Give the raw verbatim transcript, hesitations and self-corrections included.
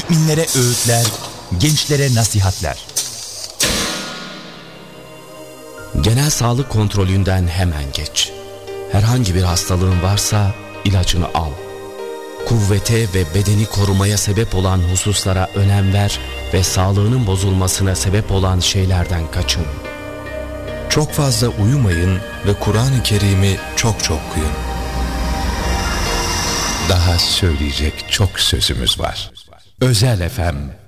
müminlere öğütler, gençlere nasihatler. Genel sağlık kontrolünden hemen geç. Herhangi bir hastalığın varsa ilacını al. Kuvvete ve bedeni korumaya sebep olan hususlara önem ver ve sağlığının bozulmasına sebep olan şeylerden kaçın. Çok fazla uyumayın ve Kur'an-ı Kerim'i çok çok okuyun. Daha söyleyecek çok sözümüz var. Özel F M